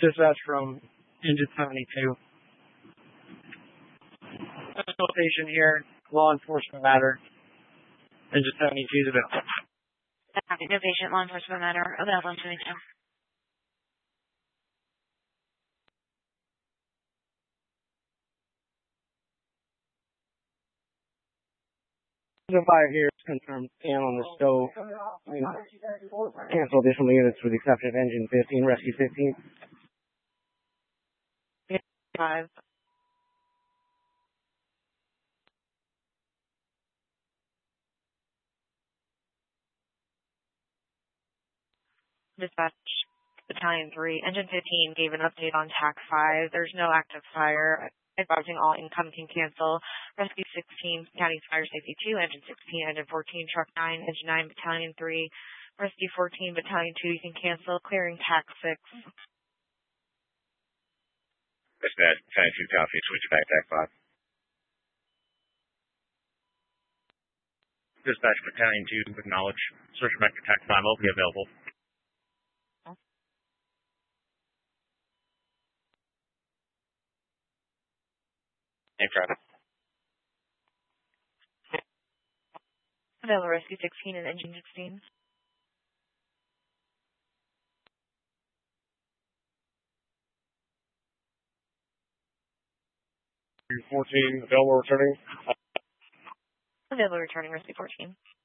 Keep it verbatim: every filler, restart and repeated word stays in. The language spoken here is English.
Dispatch from Engine seventy-two. Station here, law enforcement matter. Engine seventy-two is available. No patient, law enforcement matter, available in seventy-two. The fire here is confirmed and on the stove. Cancel additional units with the exception of engine fifteen, rescue fifteen. Five. Dispatch, Battalion three. Engine fifteen gave an update on TAC five. There's no active fire. Advising all income can cancel. Rescue sixteen, County Fire Safety two, Engine sixteen, Engine fourteen, Truck nine, Engine nine, Battalion three, Rescue fourteen, Battalion two, you can cancel. Clearing TAC six. Dispatch, Battalion two, copy, switch back TAC five. Dispatch, Battalion two, acknowledge. Switch back to TAC five, will be available. Name traffic. Available Rescue sixteen and Engine sixteen. fourteen, available returning. Available returning Rescue fourteen.